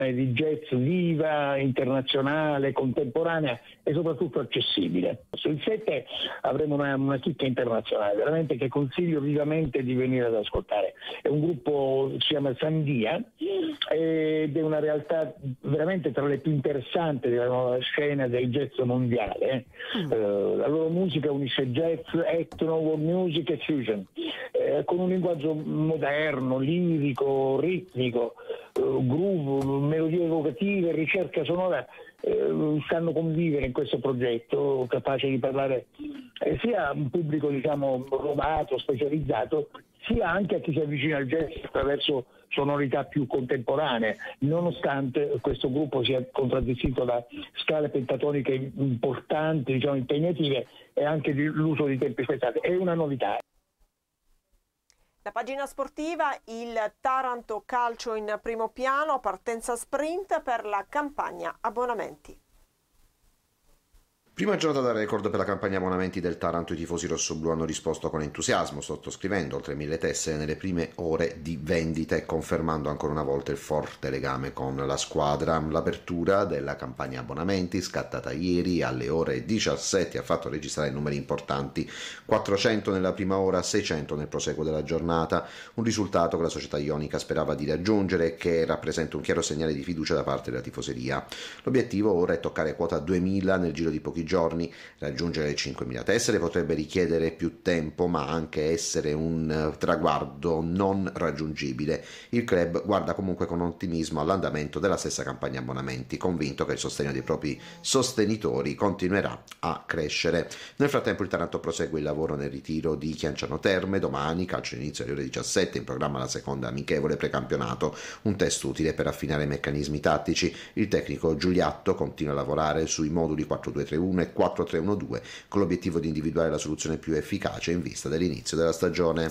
di jazz viva, internazionale, contemporanea e soprattutto accessibile. Sul 7 avremo una chicca internazionale, veramente, che consiglio vivamente di venire ad ascoltare. È un gruppo, si chiama Sandia, ed è una realtà veramente tra le più interessanti della nuova scena del jazz mondiale. La loro musica unisce jazz, etno, world music e fusion, con un linguaggio moderno, lirico, ritmico, groove, melodie evocative, ricerca sonora. Sanno convivere in questo progetto, capace di parlare sia a un pubblico, diciamo, rodato, specializzato, sia anche a chi si avvicina al jazz attraverso sonorità più contemporanee, nonostante questo gruppo sia contraddistinto da scale pentatoniche importanti, diciamo impegnative, e anche l'uso di tempi spezzati. È una novità. La pagina sportiva, il Taranto calcio in primo piano, partenza sprint per la campagna abbonamenti. Prima giornata da record per la campagna abbonamenti del Taranto. I tifosi rossoblù hanno risposto con entusiasmo, sottoscrivendo oltre 1000 tessere nelle prime ore di vendita e confermando ancora una volta il forte legame con la squadra. L'apertura della campagna abbonamenti, scattata ieri alle ore 17, ha fatto registrare numeri importanti: 400 nella prima ora, 600 nel proseguo della giornata, un risultato che la società ionica sperava di raggiungere e che rappresenta un chiaro segnale di fiducia da parte della tifoseria. L'obiettivo ora è toccare quota 2000 nel giro di pochi giorni. Raggiungere le 5.000 tessere potrebbe richiedere più tempo, ma anche essere un traguardo non raggiungibile. Il club guarda comunque con ottimismo all'andamento della stessa campagna abbonamenti, convinto che il sostegno dei propri sostenitori continuerà a crescere. Nel frattempo il Taranto prosegue il lavoro nel ritiro di Chianciano Terme. Domani, calcio inizio alle ore 17, in programma la seconda amichevole precampionato, un test utile per affinare i meccanismi tattici. Il tecnico Giuliatto continua a lavorare sui moduli 4-2-3-1 e 4-3-1-2 con l'obiettivo di individuare la soluzione più efficace in vista dell'inizio della stagione.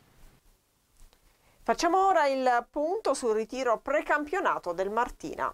Facciamo ora il punto sul ritiro precampionato del Martina.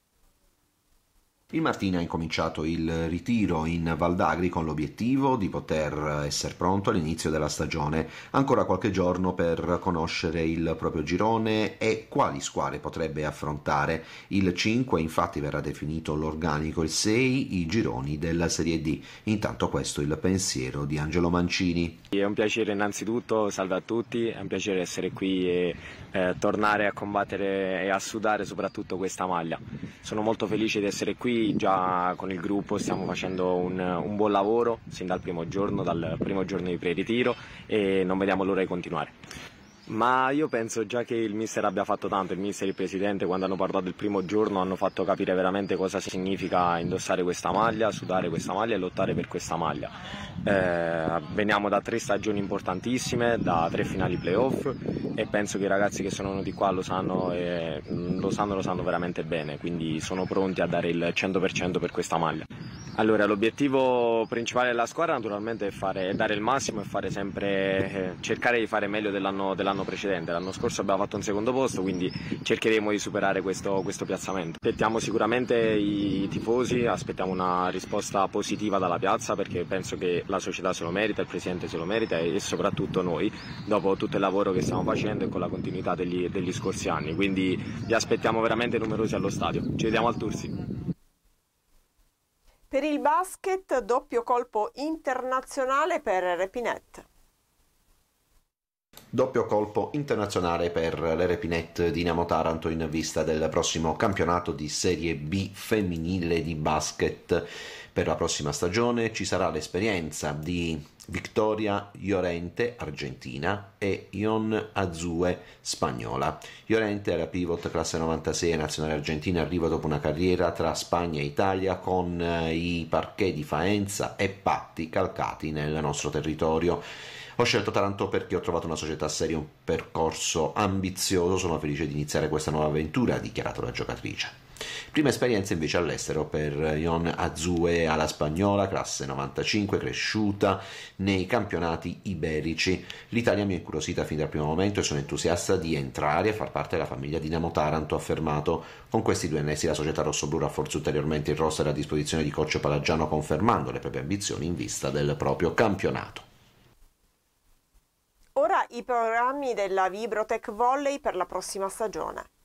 Il Martina ha incominciato il ritiro in Val d'Agri con l'obiettivo di poter essere pronto all'inizio della stagione. Ancora qualche giorno per conoscere il proprio girone e quali squadre potrebbe affrontare. Il 5 infatti verrà definito l'organico, il 6 i gironi della Serie D. Intanto questo è il pensiero di Angelo Mancini. È un piacere innanzitutto, salve a tutti, è un piacere essere qui e tornare a combattere e a sudare soprattutto questa maglia. Sono molto felice di essere qui, già con il gruppo stiamo facendo un buon lavoro sin dal primo giorno di pre-ritiro, e non vediamo l'ora di continuare. Ma io penso già che il mister abbia fatto tanto, il mister e il presidente, quando hanno parlato del primo giorno, hanno fatto capire veramente cosa significa indossare questa maglia, sudare questa maglia e lottare per questa maglia. Veniamo da 3 stagioni importantissime, da 3 finali playoff, e penso che i ragazzi che sono venuti qua lo sanno veramente bene, quindi sono pronti a dare il 100% per questa maglia. Allora, l'obiettivo principale della squadra naturalmente è dare il massimo e fare sempre, cercare di fare meglio dell'anno precedente. L'anno scorso abbiamo fatto un secondo posto, quindi cercheremo di superare questo piazzamento. Aspettiamo sicuramente i tifosi, aspettiamo una risposta positiva dalla piazza, perché penso che la società se lo merita, il presidente se lo merita e soprattutto noi, dopo tutto il lavoro che stiamo facendo e con la continuità degli scorsi anni. Quindi vi aspettiamo veramente numerosi allo stadio. Ci vediamo al Tursi. Per il basket, doppio colpo internazionale per Repinet. Doppio colpo internazionale per le Repinet Dinamo Taranto in vista del prossimo campionato di Serie B femminile di basket. Per la prossima stagione ci sarà l'esperienza di Victoria Llorente, argentina, e Ion Azue, spagnola. Llorente è la pivot classe 96 nazionale argentina, arriva dopo una carriera tra Spagna e Italia con i parquet di Faenza e Patti calcati nel nostro territorio. Ho scelto Taranto perché ho trovato una società seria, un percorso ambizioso, sono felice di iniziare questa nuova avventura, ha dichiarato la giocatrice. Prima esperienza invece all'estero per Ion Azue alla spagnola, classe 95, cresciuta nei campionati iberici. L'Italia mi ha incuriosita fin dal primo momento e sono entusiasta di entrare a far parte della famiglia Dinamo Taranto, ha affermato. Con questi 2 annessi la società rossoblù rafforza ulteriormente il roster a disposizione di coach Palagiano, confermando le proprie ambizioni in vista del proprio campionato. Ora i programmi della Vibrotech Volley per la prossima stagione.